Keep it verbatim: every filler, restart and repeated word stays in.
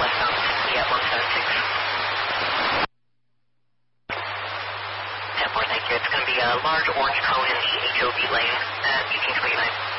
westbound. Yeah, one seven six. ten four, thank you. It's going to be a large orange cone in the H O V lane at eighteen twenty-nine.